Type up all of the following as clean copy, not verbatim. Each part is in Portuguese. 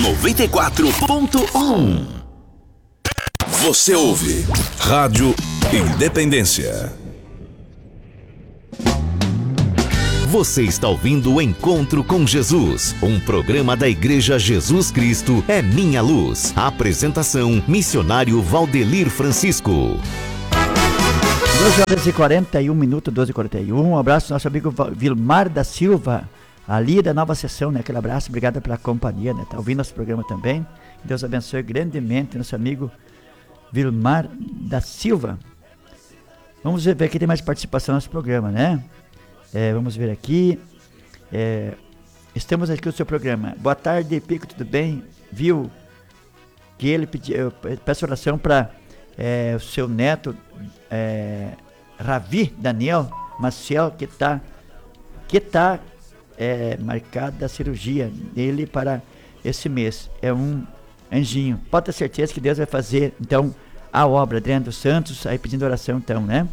94.1. Você ouve Rádio Independência. Você está ouvindo o Encontro com Jesus, um programa da Igreja Jesus Cristo é Minha Luz. Apresentação, missionário Valdelir Francisco. 12h41, 12h41. Um abraço ao nosso amigo Vilmar da Silva, ali da Nova Seção, né? Aquele abraço, obrigado pela companhia, né? Tá ouvindo nosso programa também. Deus abençoe grandemente nosso amigo Vilmar da Silva. Vamos ver aqui, tem mais participação no nosso programa, né? Vamos ver aqui. Estamos aqui no seu programa. Boa tarde, Pico, tudo bem? Viu que ele pediu, eu peço oração para o seu neto Ravi Daniel Maciel, que tá marcada a cirurgia dele para esse mês. É um anjinho. Pode ter certeza que Deus vai fazer então a obra. Adriano dos Santos aí pedindo oração então, né?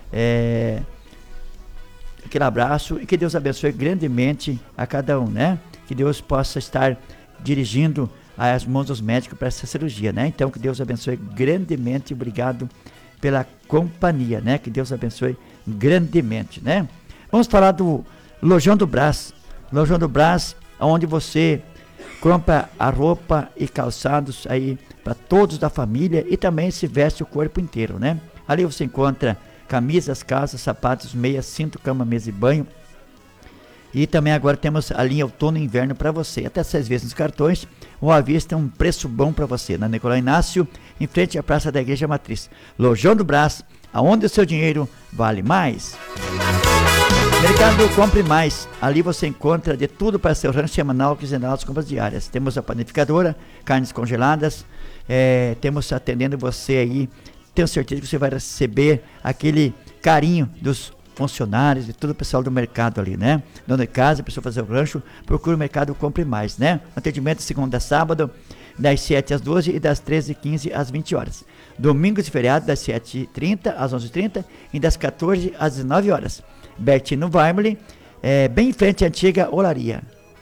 Aquele abraço e que Deus abençoe grandemente a cada um, né? Que Deus possa estar dirigindo as mãos dos médicos para essa cirurgia, né? Então que Deus abençoe grandemente, obrigado pela companhia, né? Que Deus abençoe grandemente, né? Vamos falar do Lojão do Brás. Lojão do Brás, onde você compra a roupa e calçados aí para todos da família e também se veste o corpo inteiro, né? Ali você encontra camisas, calças, sapatos, meias, cinto, cama, mesa e banho. E também agora temos a linha outono e inverno para você. Até 6 vezes nos cartões, ou à vista, um preço bom para você. Na Nicolau Inácio, em frente à Praça da Igreja Matriz. Lojão do Brás, aonde o seu dinheiro vale mais. Mercado Compre Mais. Ali você encontra de tudo para seu rancho semanal, quinzenal, as compras diárias. Temos a panificadora, carnes congeladas. Temos atendendo você aí. Tenho certeza que você vai receber aquele carinho dos funcionários e todo o pessoal do mercado ali, né? Dona de casa, a pessoa fazer o rancho, procura o Mercado Compre Mais, né? Atendimento de segunda a sábado, das 7 às 12 e das 13h15 às 20 horas. Domingos e feriados, das 7h30 às 11h30 e das 14 às 19 horas. Bertino Weimler, bem em frente à antiga olaria.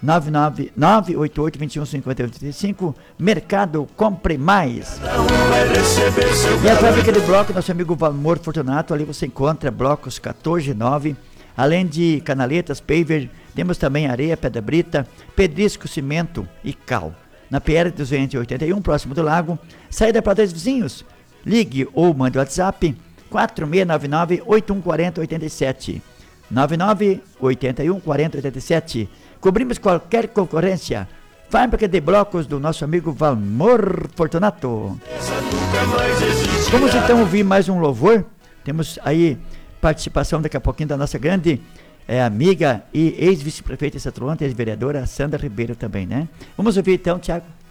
988-21-58-35, Mercado Compre Mais. E a fábrica de bloco, nosso amigo Valmor Fortunato, ali você encontra blocos 14,9, além de canaletas, paver, temos também areia, pedra brita, pedrisco, cimento e cal. Na PR 281, próximo do lago, saída para 2 vizinhos. Ligue ou mande o WhatsApp 4699-8140-87. 99-81-40-87. Cobrimos qualquer concorrência. Fábrica de blocos do nosso amigo Valmor Fortunato. Vamos então ouvir mais um louvor. Temos aí participação daqui a pouquinho da nossa grande amiga e ex-vice-prefeita de Santo Antônio, ex-vereadora Sandra Ribeiro também, né? Vamos ouvir então, Tiago.